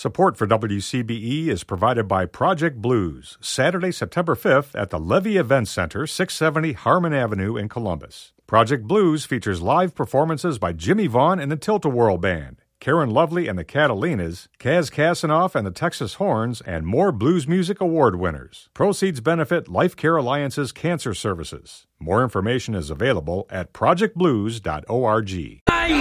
Support for WCBE is provided by Project Blues, Saturday, September 5th at the Levy Event Center, 670 Harmon Avenue in Columbus. Project Blues features live performances by Jimmy Vaughn and the Tilt-A-Whirl Band, Karen Lovely and the Catalinas, Kaz Kasanoff and the Texas Horns, and more blues music award winners. Proceeds benefit Life Care Alliance's cancer services. More information is available at projectblues.org.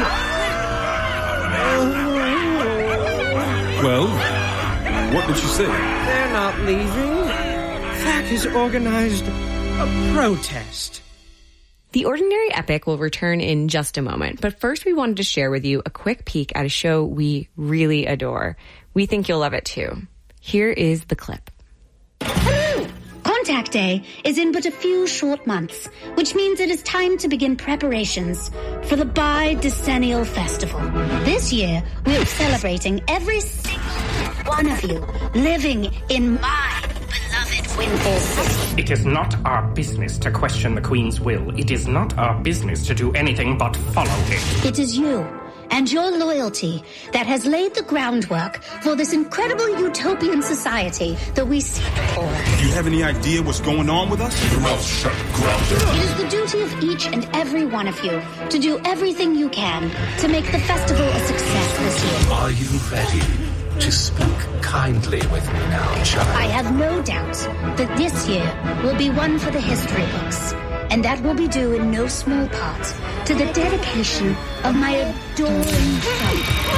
Well, what did you say? They're not leaving. FAC has organized a protest. The Ordinary Epic will return in just a moment, but first we wanted to share with you a quick peek at a show we really adore. We think you'll love it too. Here is the clip. Hello! Contact Day is in but a few short months, which means it is time to begin preparations for the Bidecennial Festival. This year, we're celebrating every single one of you living in my beloved Windfall City. It is not our business to question the Queen's will. It is not our business to do anything but follow it. It is you and your loyalty that has laid the groundwork for this incredible utopian society that we seek for. Do you have any idea what's going on with us? Your mouth shut, Grounder. It is the duty of each and every one of you to do everything you can to make the festival a success this year. Are you ready to speak kindly with me now, child? I have no doubt that this year will be one for the history books, and that will be due in no small part to the dedication of my adoring son.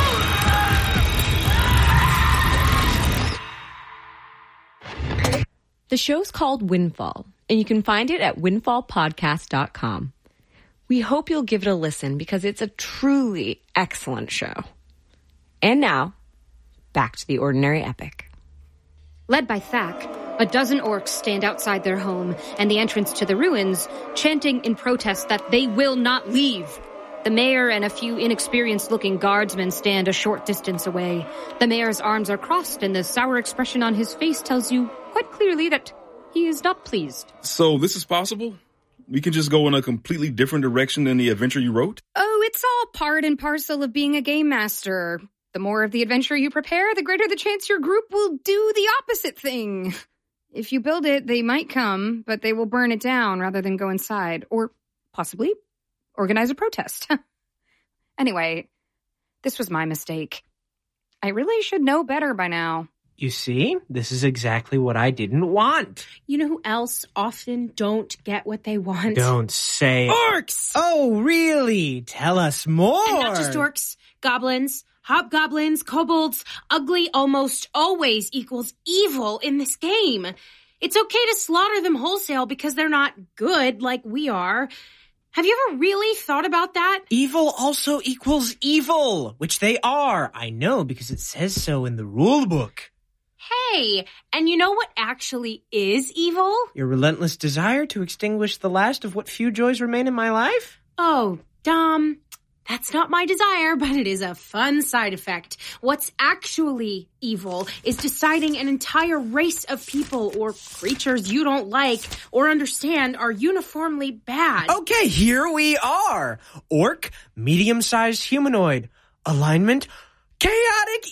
The show's called Windfall, and you can find it at windfallpodcast.com. We hope you'll give it a listen because it's a truly excellent show. And now, back to the Ordinary Epic. Led by Thak, a dozen orcs stand outside their home and the entrance to the ruins, chanting in protest that they will not leave. The mayor and a few inexperienced-looking guardsmen stand a short distance away. The mayor's arms are crossed, and the sour expression on his face tells you quite clearly that he is not pleased. So this is possible? We can just go in a completely different direction than the adventure you wrote? Oh, it's all part and parcel of being a game master. The more of the adventure you prepare, the greater the chance your group will do the opposite thing. If you build it, they might come, but they will burn it down rather than go inside. Or possibly organize a protest. Anyway, this was my mistake. I really should know better by now. You see, this is exactly what I didn't want. You know who else often don't get what they want? Don't say Orcs! Oh, really? Tell us more. And not just orcs, goblins, hobgoblins, kobolds. Ugly almost always equals evil in this game. It's okay to slaughter them wholesale because they're not good like we are. Have you ever really thought about that? Evil also equals evil, which they are. I know because it says so in the rule book. Hey, and you know what actually is evil? Your relentless desire to extinguish the last of what few joys remain in my life? Oh, Dom, that's not my desire, but it is a fun side effect. What's actually evil is deciding an entire race of people or creatures you don't like or understand are uniformly bad. Okay, here we are. Orc, medium-sized humanoid. Alignment, chaotic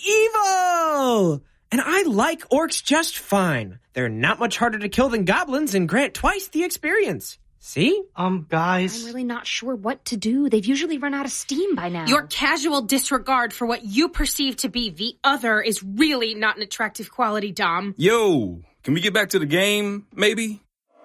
evil! And I like orcs just fine. They're not much harder to kill than goblins and grant twice the experience. See? Guys. I'm really not sure what to do. They've usually run out of steam by now. Your casual disregard for what you perceive to be the other is really not an attractive quality, Dom. Yo, can we get back to the game, maybe?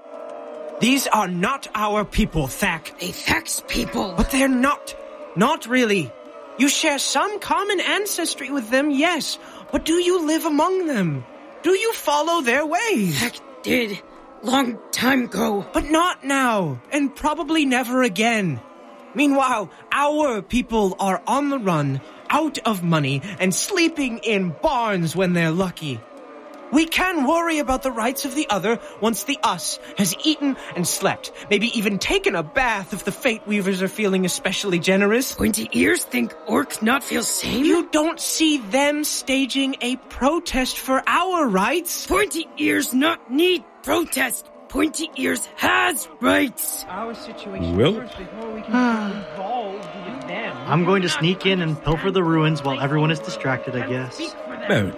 These are not our people, Thak. They Thak's people. But they're not. Not really. You share some common ancestry with them, yes. But do you live among them? Do you follow their ways? Thak did. Long time ago. But not now, and probably never again. Meanwhile, our people are on the run, out of money, and sleeping in barns when they're lucky. We can worry about the rights of the other once the us has eaten and slept, maybe even taken a bath if the Fate Weavers are feeling especially generous. Pointy ears think orcs not feel same? You don't see them staging a protest for our rights? Pointy ears not need protest. Pointy ears has rights. Our situation Well, first before we can get involved with them. I'm going to sneak in and pilfer the ruins while everyone is distracted, I guess. man,